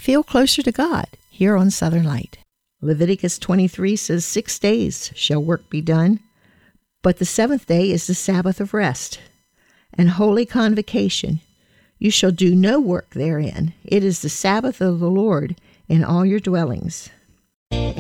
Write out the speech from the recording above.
Feel closer to God here on Southern Light. Leviticus 23 says, 6 days shall work be done, but the seventh day is the Sabbath of rest and holy convocation. You shall do no work therein. It is the Sabbath of the Lord in all your dwellings.